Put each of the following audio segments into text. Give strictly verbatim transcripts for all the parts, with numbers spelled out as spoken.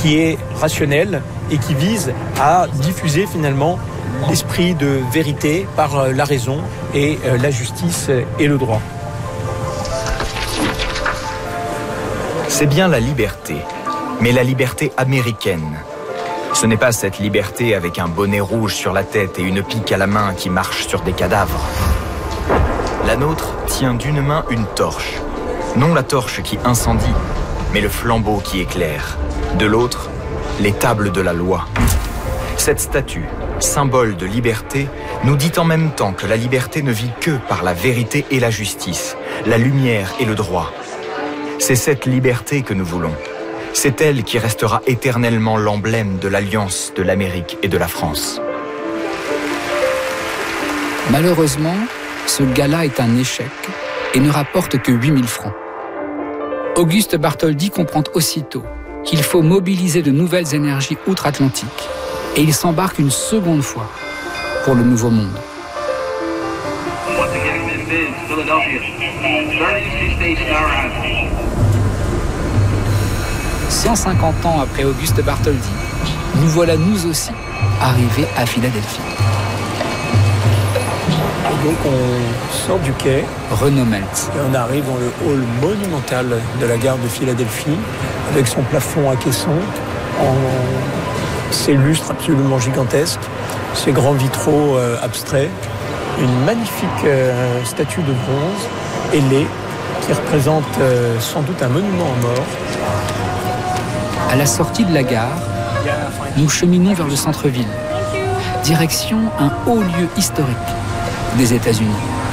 qui est rationnelle et qui vise à diffuser finalement l'esprit de vérité par la raison et la justice et le droit. C'est bien la liberté, mais la liberté américaine. Ce n'est pas cette liberté avec un bonnet rouge sur la tête et une pique à la main qui marche sur des cadavres. La nôtre tient d'une main une torche. Non la torche qui incendie, mais le flambeau qui éclaire. De l'autre, les tables de la loi. Cette statue, symbole de liberté, nous dit en même temps que la liberté ne vit que par la vérité et la justice, la lumière et le droit. C'est cette liberté que nous voulons. C'est elle qui restera éternellement l'emblème de l'alliance de l'Amérique et de la France. Malheureusement, ce gala est un échec et ne rapporte que huit mille francs. Auguste Bartholdi comprend aussitôt qu'il faut mobiliser de nouvelles énergies outre-Atlantique et il s'embarque une seconde fois pour le Nouveau Monde. cent cinquante ans après Auguste Bartholdi, nous voilà nous aussi arrivés à Philadelphie. Et donc on sort du quai. Renaud Meltz. Et on arrive dans le hall monumental de la gare de Philadelphie, avec son plafond à caissons, en ses lustres absolument gigantesques, ses grands vitraux euh, abstraits, une magnifique euh, statue de bronze ailée qui représente euh, sans doute un monument aux morts. À la sortie de la gare, nous cheminons vers le centre-ville, direction un haut lieu historique des États-Unis.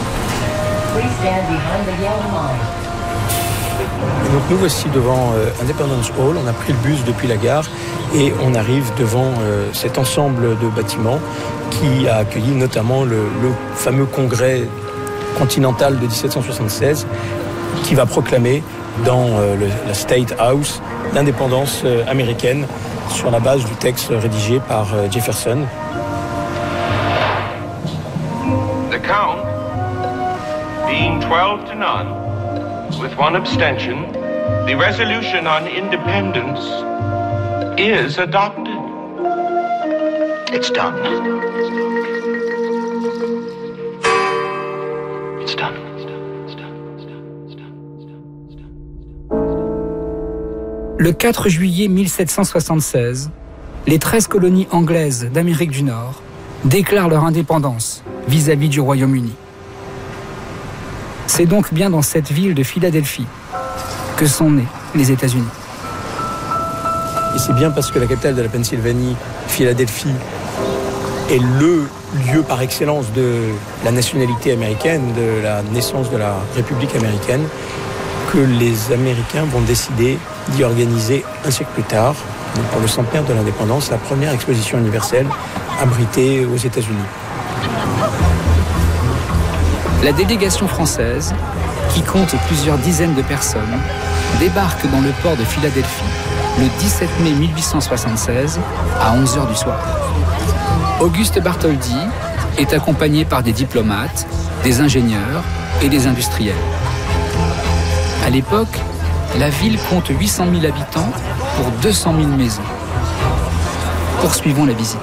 Et donc nous voici devant euh, Independence Hall, on a pris le bus depuis la gare et on arrive devant euh, cet ensemble de bâtiments qui a accueilli notamment le, le fameux congrès continental de dix-sept cent soixante-seize qui va proclamer dans euh, le, la State House l'indépendance euh, américaine sur la base du texte rédigé par euh, Jefferson. The count being twelve to none with one abstention, the resolution on independence is adopted. It's done. It's done. Le quatre juillet mille sept cent soixante-seize, les treize colonies anglaises d'Amérique du Nord déclarent leur indépendance vis-à-vis du Royaume-Uni. C'est donc bien dans cette ville de Philadelphie que sont nés les États-Unis. Et c'est bien parce que la capitale de la Pennsylvanie, Philadelphie, est le lieu par excellence de la nationalité américaine, de la naissance de la République américaine, que les Américains vont décider d'y organiser un siècle plus tard, donc pour le centenaire de l'indépendance, la première exposition universelle abritée aux États-Unis. La délégation française, qui compte plusieurs dizaines de personnes, débarque dans le port de Philadelphie le dix-sept mai mille huit cent soixante-seize à onze heures du soir. Auguste Bartholdi est accompagné par des diplomates, des ingénieurs et des industriels. À l'époque, la ville compte huit cent mille habitants pour deux cent mille maisons. Poursuivons la visite.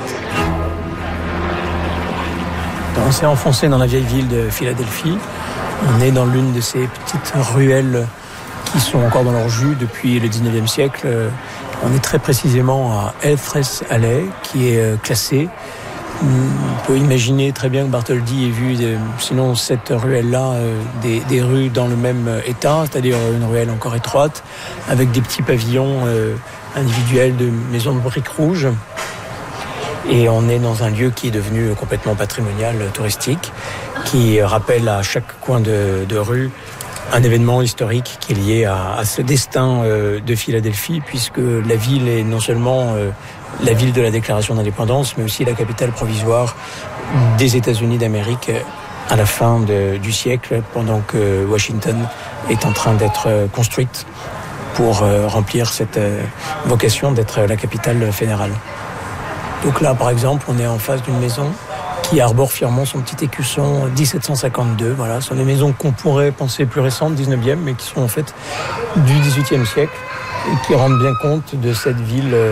On s'est enfoncé dans la vieille ville de Philadelphie. On est dans l'une de ces petites ruelles qui sont encore dans leur jus depuis le dix-neuvième siècle. On est très précisément à Elfreth Alley, qui est classée. On peut imaginer très bien que Bartholdi ait vu, sinon cette ruelle-là, des, des rues dans le même état, c'est-à-dire une ruelle encore étroite, avec des petits pavillons individuels de maisons de briques rouges. Et on est dans un lieu qui est devenu complètement patrimonial, touristique, qui rappelle à chaque coin de, de rue un événement historique qui est lié à, à ce destin euh, de Philadelphie, puisque la ville est non seulement euh, la ville de la déclaration d'indépendance, mais aussi la capitale provisoire des États-Unis d'Amérique à la fin de, du siècle, pendant que Washington est en train d'être construite pour euh, remplir cette euh, vocation d'être la capitale fédérale. Donc là, par exemple, on est en face d'une maison qui arbore fièrement son petit écusson dix-sept cent cinquante-deux. Voilà, ce sont des maisons qu'on pourrait penser plus récentes, dix-neuvième, mais qui sont en fait du dix-huitième siècle et qui rendent bien compte de cette ville